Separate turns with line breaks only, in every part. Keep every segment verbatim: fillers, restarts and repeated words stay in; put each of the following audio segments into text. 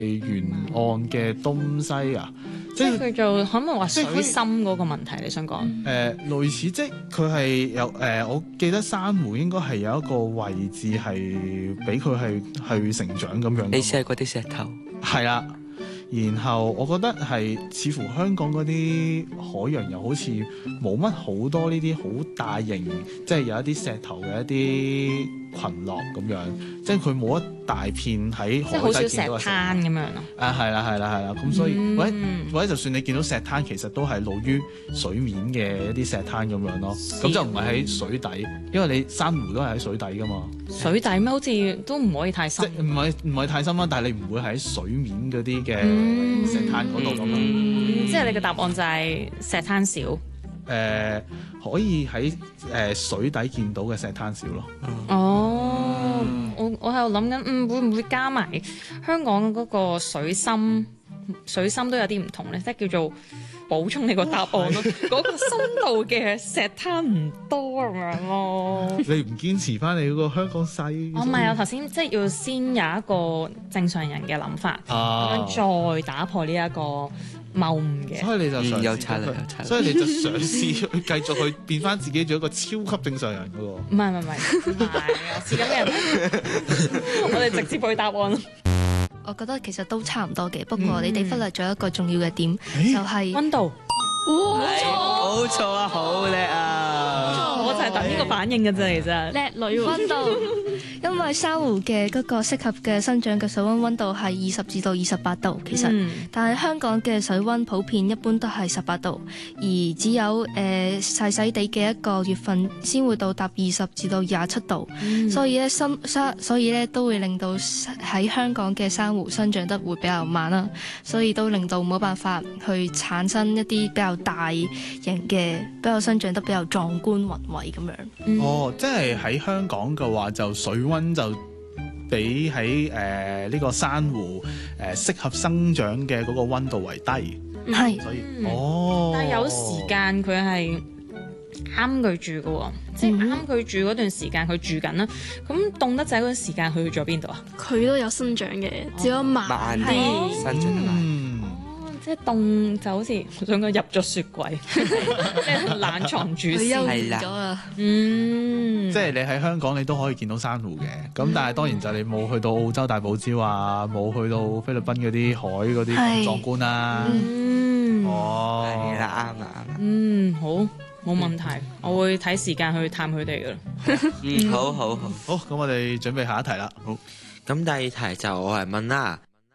沿岸嘅東西啊，
即係佢做可唔可以話
即係佢
水深嗰個問題？你想講？
誒、呃、類似，即係佢係有誒、呃，我記得珊瑚應該係有一個位置係俾佢係去成長咁樣。
你試係嗰啲石頭？
係啦。然後我覺得係似乎香港嗰啲海洋又好似冇乜好多呢啲好大型，即係有一啲石頭嘅一啲群落咁樣，即係佢冇一大片喺海底見到嘅石灘
咁樣咯。
啊，係啦係啦係啦，咁所以、
嗯、
或者或者就算你見到石灘，其實都係露於水面嘅一啲石灘咁樣咯，咁就唔係喺水底，因為你珊瑚都係喺水底噶嘛。
水底咩？好似都唔可以太深。
即唔係唔係太深啦，但係你唔會喺水面嗰啲嘅石灘嗰度咁樣。
嗯、即係你嘅答案就係石灘少。誒、
呃，可以喺誒、呃、水底見到嘅石灘少咯。
哦，嗯、我我喺度諗緊，嗯，會唔會加埋香港嗰個水深？水深都有啲唔同咧，即係叫做補充你個答案咯。嗰個深度嘅石灘唔多咁樣咯。
你唔堅持翻你嗰個香港西？
我唔係，我頭先即係要先有一個正常人嘅諗法，咁、啊、樣再打破呢一個謬誤嘅。
所以你就嘗試、
嗯、有策略，有策略。
所以你就嘗試去繼續去變翻自己做一個超級正常人嘅喎。
唔係唔係唔係，我似咁嘅人。我哋直接去答案。
我覺得其實都差唔多嘅，不過你哋忽略咗一個重要嘅點，
嗯、
就係
溫度。
冇錯，
冇錯啊，好叻啊！
我就係等呢個反應嘅啫，其實
叻女溫度，因為珊瑚嘅嗰個適合嘅生長嘅水溫溫度係二十至到二十八度，其實，嗯、但係香港嘅水溫普遍一般都係十八度，而只有誒細細地嘅一個月份先會到達二十至到廿七度，嗯、所以咧生生所以咧都會令到喺香港嘅珊瑚生長得會比較慢啦，所以都令到冇辦法去產生一啲比較大型嘅比較生長得比較壯觀宏偉咁樣。
嗯、哦，即係喺香港嘅話，就水溫就比喺誒呢個珊瑚誒適合生長嘅嗰個溫度為低。
係、嗯，
所以哦，
但係有時間佢係啱佢住嘅喎，即係啱佢住嗰段時間佢住緊啦。咁凍得滯嗰段時間佢去咗邊度啊？
佢都有生長嘅，只有慢啲
生長得慢。
即係凍就好似我想講入咗雪櫃，即係冷藏住先。
係啦，
嗯，
即係你喺香港你都可以見到珊瑚嘅，咁、嗯、但係當然就你冇去到澳洲大堡礁啊，冇去到菲律賓嗰啲海嗰啲咁壯觀啦。
嗯，
哦，
係啦，啱啦，啱啦。
嗯，好，冇問題，嗯、我會睇時間去探佢哋噶啦。
嗯，好好好，
好，咁我哋準備下一題啦。
好，咁第二題就我嚟問啦。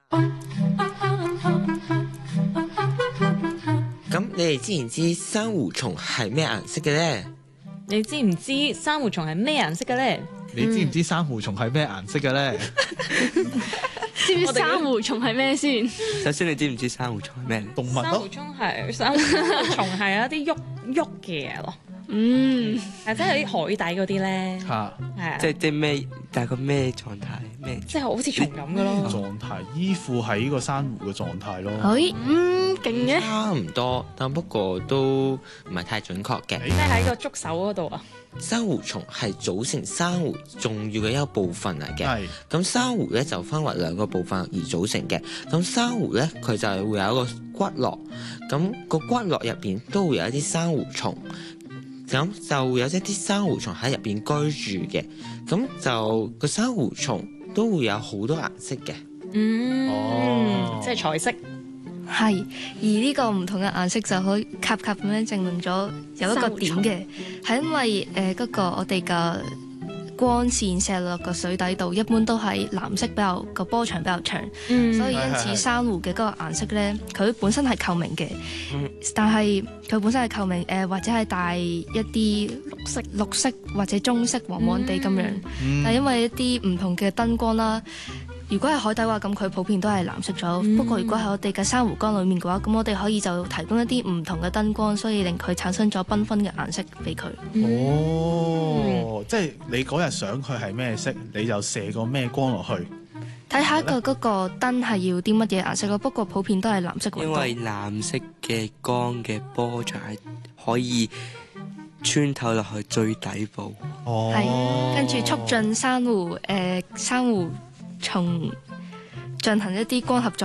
咁你哋知唔知珊瑚蟲係咩顏色嘅咧？
你知唔知珊瑚蟲係咩顏色嘅咧？
你知唔知珊瑚蟲係咩顏色嘅咧？
知唔知珊瑚蟲係咩先？
首先你知唔知珊瑚蟲係咩？
動物咯。珊
瑚蟲係珊瑚蟲係一啲喐喐嘅嘢咯。
嗯，
係即係啲海底嗰啲咧。
嚇，
係啊。
即係即係咩？大概咩狀態？咩？
即係好似蟲咁嘅咯。
狀態依附喺呢個珊瑚嘅狀態咯。
係，
嗯，勁嘅。
差唔多，但不過都唔係太準確嘅。
即係喺個觸手嗰度啊。
珊瑚蟲係組成珊瑚重要嘅一個部分嚟嘅。係。咁珊瑚咧就分為兩個部分而組成嘅。咁珊瑚咧佢就係會有一個骨骼，咁個骨骼入邊都會有一啲珊瑚蟲。咁就會有一啲珊瑚蟲喺入邊居住嘅，咁就個珊瑚蟲都會有好多顏色嘅。
嗯，哦、即係彩色。
係，而呢個唔同嘅顏色就可以夾夾咁樣證明咗有一個點嘅，係因為誒嗰、呃那個我哋嘅光線射落個水底度，一般都係藍色比較個波長比較長，嗯、所以因此珊瑚嘅嗰個顏色咧，佢本身係透明嘅，嗯、但係佢本身係透明誒、呃，或者係帶一啲綠色、綠色或者棕色、黃黃地咁樣，嗯、但係因為一啲唔同嘅燈光啦。如果係海底嘅話，咁佢普遍都係藍色咗。嗯、不過如果係我哋嘅珊瑚缸裡面嘅話，咁我哋可以就提供一啲唔同嘅燈光，所以令佢產生咗繽紛嘅顏色俾佢。
哦，嗯、即係你嗰日想佢係咩色，你就射個咩光落去。
睇下個嗰個燈係要啲乜嘢顏色咯。不過普遍都係藍色。
因為藍色嘅光嘅波長係可以穿透落去最底部。
哦，
係跟住促進珊瑚誒珊瑚。從進行一啲光合作